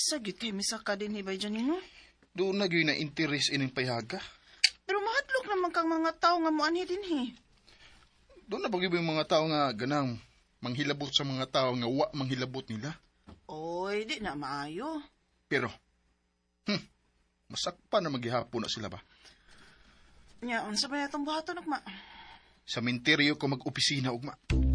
Sagit kay misaka din hibay dyan nino. Doon na gyud na interes ining payaga. Pero mahadlok naman kang mga tao nga muanhi din hi. Doon na bagay yung mga tao nga ganang manghilabot sa mga tao nga wa manghilabot nila. Oy, di na maayo. Pero, masakpan na maghihapon na sila ba? Nya, unsa ba itong buhaton, ugma? Sa minteryo ko mag-opisina, ugma.